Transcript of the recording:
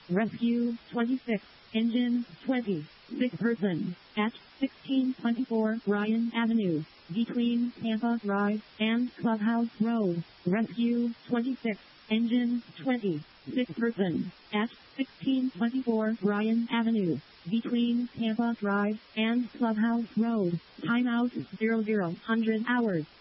Rescue 26, engine 20, sick person, at 1624 Bryan Avenue, between Tampa Drive and Clubhouse Road. Rescue 26, engine 20, sick person, at 1624 Bryan Avenue, between Tampa Drive and Clubhouse Road. Timeout 0000 hours.